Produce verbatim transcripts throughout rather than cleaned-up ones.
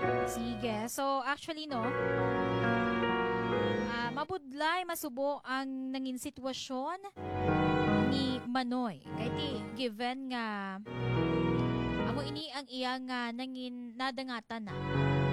Sige. So, actually, no, ah, mabudlay masubo ang nangin sitwasyon ni Manoy. Kay ti, given nga, amo ini ang iyang nga nangin nadangatan na.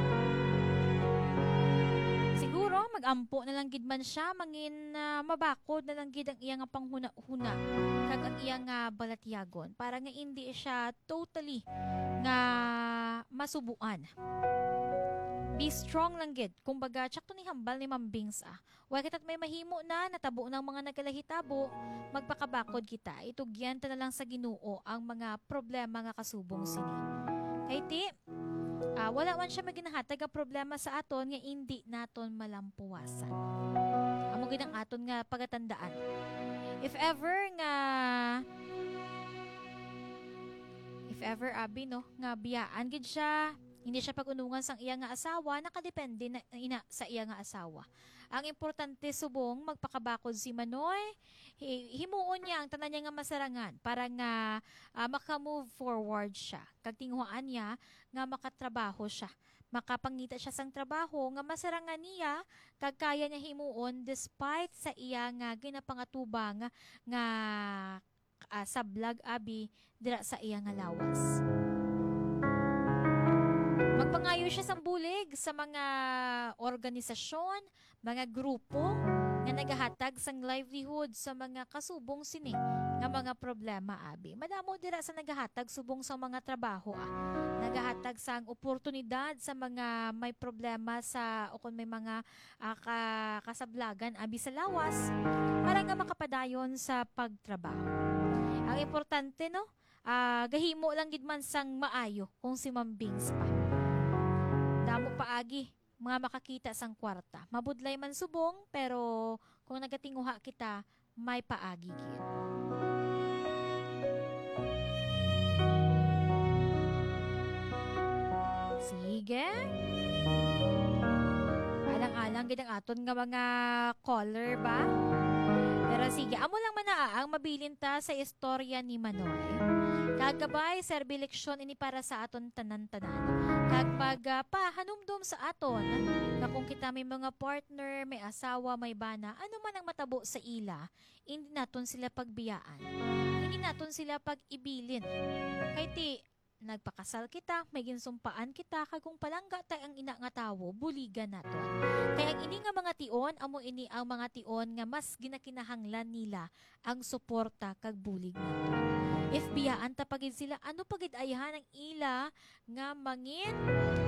Siguro, mag-ampo na lang gid man siya, mangin ah, mabakod na lang gid ang iyang nga panghuna-huna kag ang iyang nga balatyagon para nga hindi siya totally nga masubuan. Be strong lang gid. Kumbaga, tsak to ni hambal ni Mambings ah. Wa kita't may mahimo na, natabo ng mga nagkalahitabo, magpakabakod kita. Itugyan ta na lang sa Ginoo ang mga problema nga kasubong sini. Kay ti, ah, wala man siya maginahatag ang problema sa aton nga hindi naton malampuwasan. Amo gid ang aton nga pagatandaan. If ever nga if ever abi no nga biyaan gid siya, hindi siya pag-unungan sang iya nga asawa, nakadepende na ina sa iya nga asawa. Ang importante subong magpakabakod si Manoy, hi- himuon niya ang tanan niya nga masarangan para nga ah, maka-move forward siya. Kag tinguhaan niya nga makatrabaho siya. Makapangita siya sang trabaho nga masarangan niya kag kaya niya himuon despite sa iya nga ginapangatubang nga ah, sa vlog abi dira sa iya nga lawas. Magpangayo siya sa bulig sa mga organisasyon, mga grupo nga nagahatag sang livelihood sa mga kasubong sini nga mga problema abi. Madamo dira sa nagahatag subong sa mga trabaho ah. Nagahatag sang oportunidad sa mga may problema sa o kung may mga ah, ka- kasablagan abi sa lawas para nga makapadayon sa pagtrabaho. Ang importante no, ah, gahimo lang gid man sang maayo kung si Mambings pa. Damo paagi mga makakita sang kwarta. Mabudlay man subong pero kung nagatinguha kita may paagi gid. Sige. Alang-alang gid ang aton nga mga caller ba? Pero sige, amo lang man naa ang mabilin ta sa istorya ni Manoy. Kagabay, serbi leksyon ini para sa aton tanan-tanan. Kag pag ah, pahanumdum sa aton, na kung kita may mga partner, may asawa, may bana, ano man ang matabo sa ila, hindi naton sila pagbiyaan. Hindi naton sila pag-ibilin. Kay ti, nagpakasal kita, may ginsumpaan kita, kagong palangga tay ang ina nga tawo, buligan naton. Kaya ang ini nga mga tion, amo ini ang mga tion nga mas ginakinahanglan nila ang suporta kag bulig naton. If biyaan ta pagid sila, ano pagid ayahan ang ila nga mangin